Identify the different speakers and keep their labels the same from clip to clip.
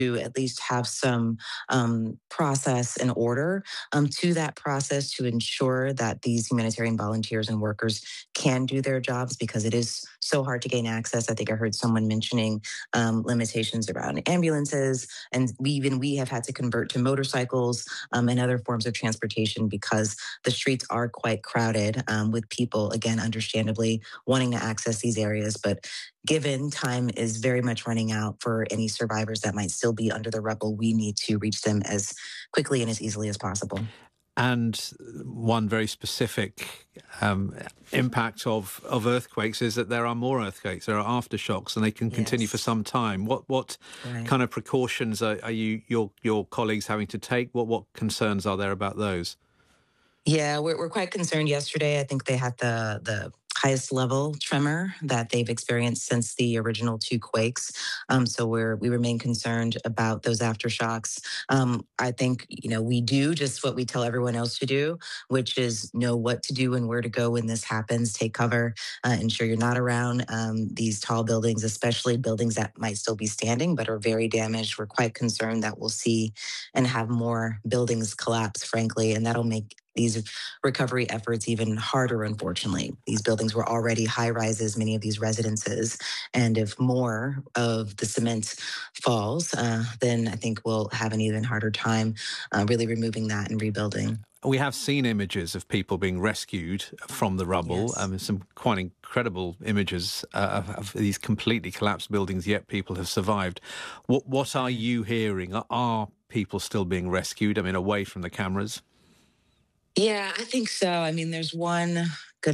Speaker 1: to at least have some process and order to that process to ensure that these humanitarian volunteers and workers can do their jobs, because it is so hard to gain access. I think I heard someone mentioning limitations around ambulances, and we have had to convert to motorcycles and other forms of transportation because the streets are quite crowded with people, again, understandably wanting to access these areas. But given time is very much running out for any survivors that might still be under the rubble, we need to reach them as quickly and as easily as possible.
Speaker 2: And one very specific impact of earthquakes is that there are more earthquakes, there are aftershocks, and they can continue for some time. What kind of precautions are your colleagues having to take? What concerns are there about those?
Speaker 1: Yeah, we're quite concerned. Yesterday, I think they had the highest level tremor that they've experienced since the original two quakes. So we remain concerned about those aftershocks. I think, we do just what we tell everyone else to do, which is know what to do and where to go when this happens. Take cover, ensure you're not around these tall buildings, especially buildings that might still be standing but are very damaged. We're quite concerned that we'll see and have more buildings collapse, frankly, and that'll make these recovery efforts even harder, unfortunately. These buildings were already high rises, many of these residences. And if more of the cement falls, then I think we'll have an even harder time really removing that and rebuilding.
Speaker 2: We have seen images of people being rescued from the rubble. Yes. Some quite incredible images of these completely collapsed buildings, yet people have survived. What are you hearing? Are people still being rescued, away from the cameras?
Speaker 1: Yeah, I think so. There's one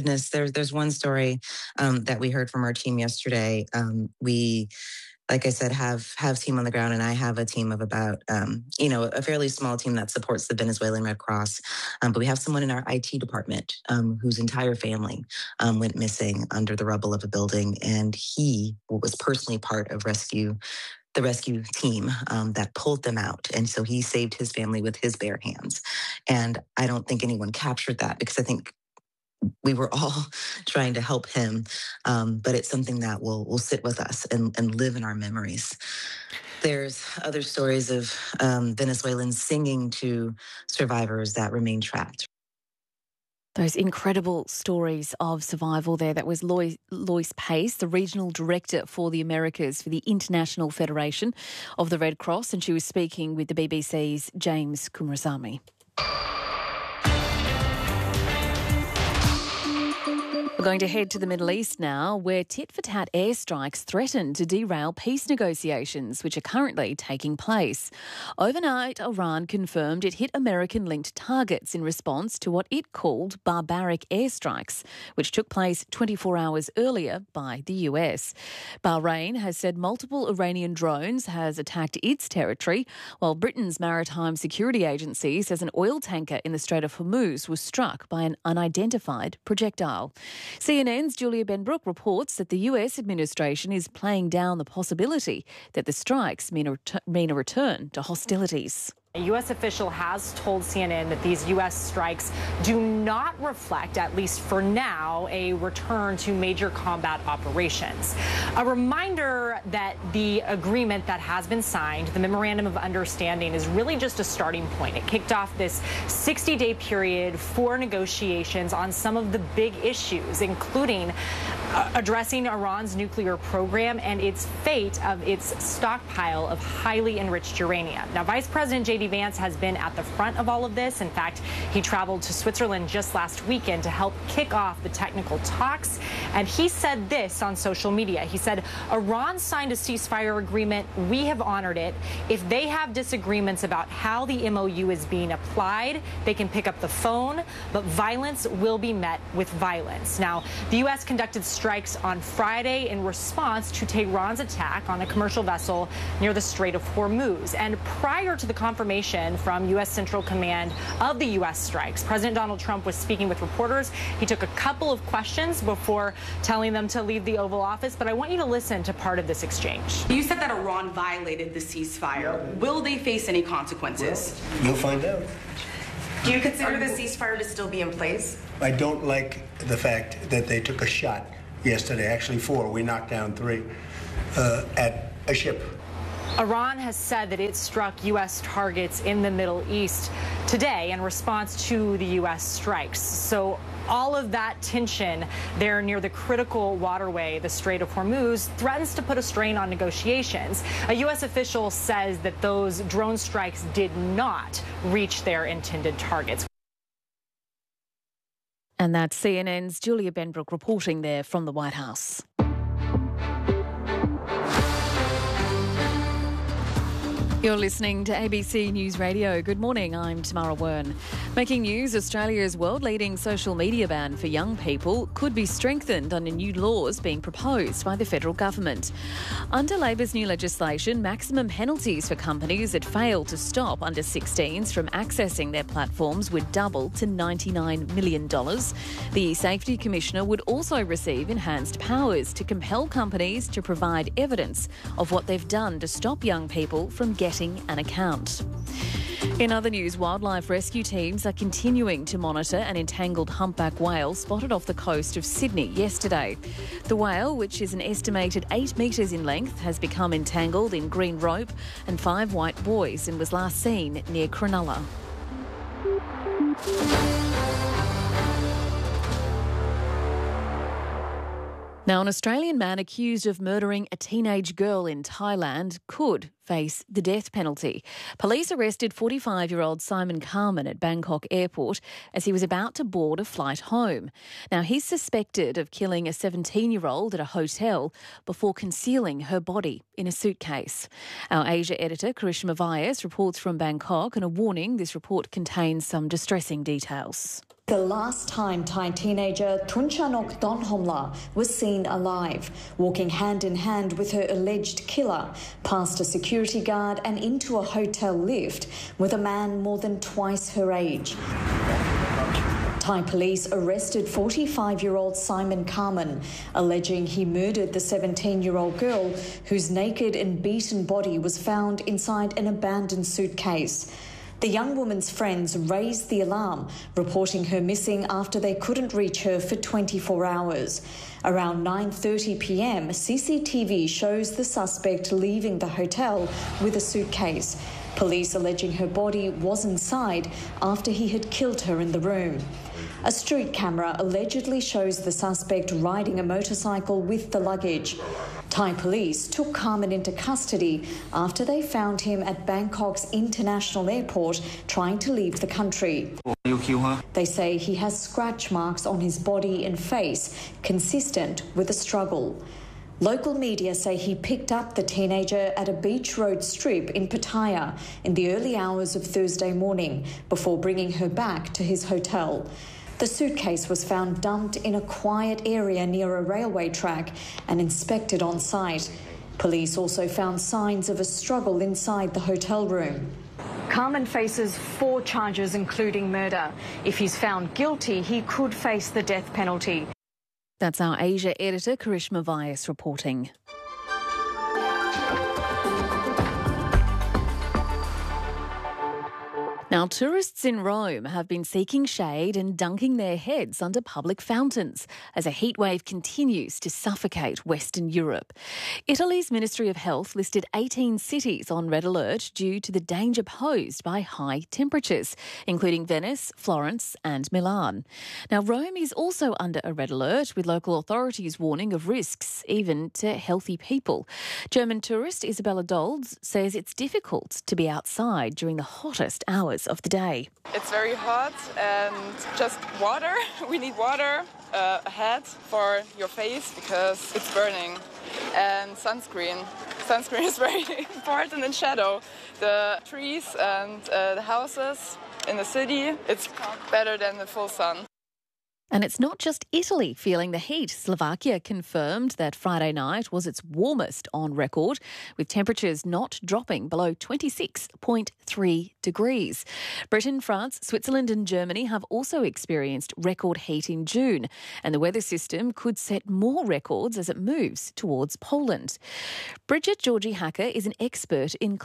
Speaker 1: story that we heard from our team yesterday. We, like I said, have team on the ground, and I have a team of about, a fairly small team that supports the Venezuelan Red Cross. But we have someone in our IT department whose entire family went missing under the rubble of a building, and he was personally part of the rescue team that pulled them out. And so he saved his family with his bare hands. And I don't think anyone captured that, because I think we were all trying to help him. But it's something that will sit with us and live in our memories. There's other stories of Venezuelans singing to survivors that remain trapped.
Speaker 3: Those incredible stories of survival there. That was Lois Pace, the Regional Director for the Americas for the International Federation of the Red Cross, and she was speaking with the BBC's James Kumrasamy. We're going to head to the Middle East now, where tit-for-tat airstrikes threaten to derail peace negotiations, which are currently taking place. Overnight, Iran confirmed it hit American-linked targets in response to what it called barbaric airstrikes, which took place 24 hours earlier by the US. Bahrain has said multiple Iranian drones has attacked its territory, while Britain's Maritime Security Agency says an oil tanker in the Strait of Hormuz was struck by an unidentified projectile. CNN's Julia Benbrook reports that the US administration is playing down the possibility that the strikes mean a return to hostilities.
Speaker 4: A U.S. official has told CNN that these U.S. strikes do not reflect, at least for now, a return to major combat operations. A reminder that the agreement that has been signed, the Memorandum of Understanding, is really just a starting point. It kicked off this 60-day period for negotiations on some of the big issues, including addressing Iran's nuclear program and its fate of its stockpile of highly enriched uranium. Now, Vice President J.D. Vance has been at the front of all of this. In fact, he traveled to Switzerland just last weekend to help kick off the technical talks. And he said this on social media. He said, Iran signed a ceasefire agreement. We have honored it. If they have disagreements about how the MOU is being applied, they can pick up the phone, but violence will be met with violence. Now, the U.S. conducted strikes on Friday in response to Tehran's attack on a commercial vessel near the Strait of Hormuz. And prior to the confirmation from U.S. Central Command of the U.S. strikes, President Donald Trump was speaking with reporters. He took a couple of questions before telling them to leave the Oval Office, but I want you to listen to part of this exchange.
Speaker 5: You said that Iran violated the ceasefire. Will they face any consequences?
Speaker 6: Well, you'll find out.
Speaker 5: Do you consider the ceasefire to still be in place?
Speaker 6: I don't like the fact that they took a shot yesterday, actually 4, we knocked down 3, at a ship.
Speaker 4: Iran has said that it struck U.S. targets in the Middle East today in response to the U.S. strikes. So all of that tension there near the critical waterway, the Strait of Hormuz, threatens to put a strain on negotiations. A U.S. official says that those drone strikes did not reach their intended targets.
Speaker 3: And that's CNN's Julia Benbrook reporting there from the White House. You're listening to ABC News Radio. Good morning, I'm Tamara Wern. Making news, Australia's world-leading social media ban for young people could be strengthened under new laws being proposed by the federal government. Under Labor's new legislation, maximum penalties for companies that fail to stop under-16s from accessing their platforms would double to $99 million. The Safety Commissioner would also receive enhanced powers to compel companies to provide evidence of what they've done to stop young people from getting an account. In other news, wildlife rescue teams are continuing to monitor an entangled humpback whale spotted off the coast of Sydney yesterday. The whale, which is an estimated 8 metres in length, has become entangled in green rope and 5 white buoys and was last seen near Cronulla. Now, an Australian man accused of murdering a teenage girl in Thailand could face the death penalty. Police arrested 45-year-old Simon Carman at Bangkok Airport as he was about to board a flight home. Now, he's suspected of killing a 17-year-old at a hotel before concealing her body in a suitcase. Our Asia editor, Karishma Vyas, reports from Bangkok, and a warning, this report contains some distressing details.
Speaker 7: The last time Thai teenager Thunchanok Donhomla was seen alive, walking hand in hand with her alleged killer, past a security guard and into a hotel lift with a man more than twice her age. Thai police arrested 45-year-old Simon Carman, alleging he murdered the 17-year-old girl whose naked and beaten body was found inside an abandoned suitcase. The young woman's friends raised the alarm, reporting her missing after they couldn't reach her for 24 hours. Around 9:30 p.m, CCTV shows the suspect leaving the hotel with a suitcase. Police alleging her body was inside after he had killed her in the room. A street camera allegedly shows the suspect riding a motorcycle with the luggage. Thai police took Carman into custody after they found him at Bangkok's international airport trying to leave the country. They say he has scratch marks on his body and face, consistent with a struggle. Local media say he picked up the teenager at a beach road strip in Pattaya in the early hours of Thursday morning before bringing her back to his hotel. The suitcase was found dumped in a quiet area near a railway track and inspected on site. Police also found signs of a struggle inside the hotel room. Carman faces 4 charges, including murder. If he's found guilty, he could face the death penalty.
Speaker 3: That's our Asia editor, Karishma Vyas, reporting. Now, tourists in Rome have been seeking shade and dunking their heads under public fountains as a heatwave continues to suffocate Western Europe. Italy's Ministry of Health listed 18 cities on red alert due to the danger posed by high temperatures, including Venice, Florence and Milan. Now, Rome is also under a red alert, with local authorities warning of risks even to healthy people. German tourist Isabella Dolz says it's difficult to be outside during the hottest hours of the day.
Speaker 8: It's very hot and just water. We need water, a hat for your face because it's burning, and sunscreen. Sunscreen is very important in shadow. The trees and the houses in the city, it's better than the full sun.
Speaker 3: And it's not just Italy feeling the heat. Slovakia confirmed that Friday night was its warmest on record, with temperatures not dropping below 26.3 degrees. Britain, France, Switzerland and Germany have also experienced record heat in June, and the weather system could set more records as it moves towards Poland. Bridget Georgie Hacker is an expert in